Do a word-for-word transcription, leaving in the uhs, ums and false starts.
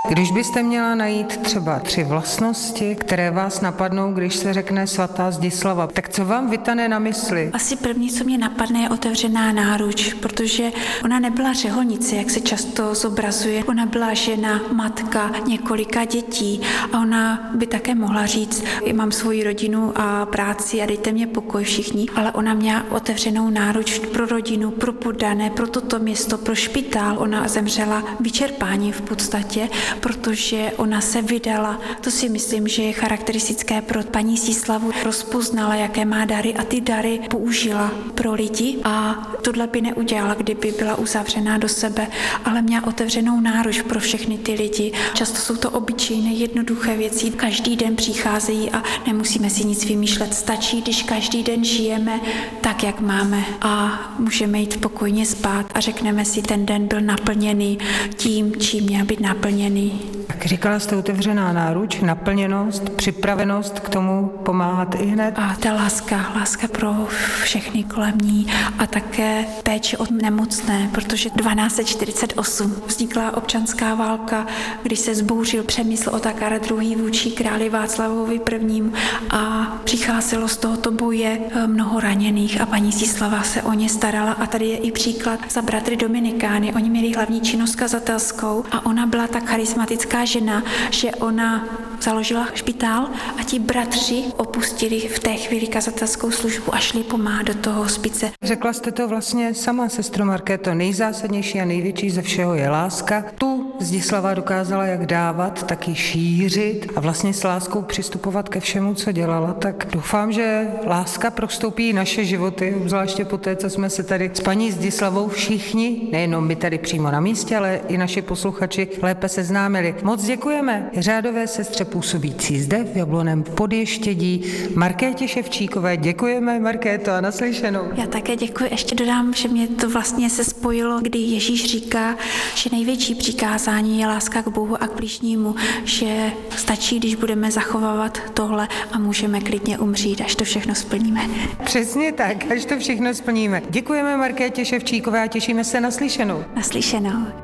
Když byste měla najít třeba tři vlastnosti, které vás napadnou, když se řekne svatá Zdislava, tak co vám vytane na mysli? Asi první, co mě napadne, je otevřená náruč, protože ona nebyla řeholnice, jak se často zobrazuje. Ona byla žena, matka několika dětí a ona by také mohla říct, mám svoji rodinu a práci a dejte mě pokoj všichni, ale ona měla otevřenou náruč pro rodinu, pro poddané, pro toto město, pro špitál. Ona zemřela vyčerpání v podstatě, protože ona se vydala. To si myslím, že je charakteristické pro paní Zdislavu. Rozpoznala, jaké má dary a ty dary použila pro lidi a tohle by neudělala, kdyby byla uzavřená do sebe, ale měla otevřenou náruč pro všechny ty lidi. Často jsou to obyčejné, jednoduché věci. Každý den přicházejí a nemusíme si nic vymýšlet. Stačí, když každý den žijeme tak, jak máme a můžeme jít spokojně spát a řekneme si, ten den byl naplněný tím, čím měl být naplněný. Jak říkala jste, otevřená náruč, naplněnost, připravenost k tomu pomáhat i hned? A ta láska, láska pro všechny kolem ní a také péče o nemocné, protože dvanáct set čtyřicet osm vznikla občanská válka, kdy se zbouřil Přemysl Otakar druhý. vůči králi Václavovi prvnímu. a přicházelo z tohoto boje mnoho raněných a paní Zdislava se o ně starala a tady je i příklad za bratry Dominikány. Oni měli hlavní činnost kazatelskou a ona byla tak charismatická žena, že ona založila špitál a ti bratři opustili v té chvíli kazatelskou službu a šli pomáhat do toho hospice. Řekla jste to vlastně sama, sestro Markéto, nejzásadnější a největší ze všeho je láska. Tu Zdislava dokázala jak dávat, tak i šířit a vlastně s láskou přistupovat ke všemu, co dělala. Tak doufám, že láska prostoupí naše životy, obzvláště po té, co jsme se tady s paní Zdislavou všichni, nejenom my tady přímo na místě, ale i naši posluchači lépe seznámili. Moc děkujeme řádové sestře působící zde v Jablonném Podještědí Markétě Ševčíkové. Děkujeme, Markéto, a naslyšenou. Já také děkuji. Ještě dodám, že mě to vlastně se spojilo, kdy Ježíš říká, že největší přikázání je láska k Bohu a k bližnímu, že stačí, když budeme zachovávat tohle a můžeme klidně umřít, až to všechno splníme. Přesně tak, až to všechno splníme. Děkujeme Markétě Ševčíkové a těšíme se naslyšenou. Naslyšenou.